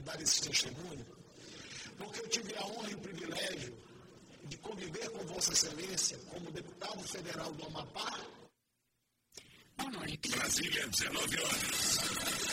dar esse testemunho, porque eu tive a honra e o privilégio de conviver com Vossa Excelência como deputado federal do Amapá. Boa noite. Brasília, 19 horas.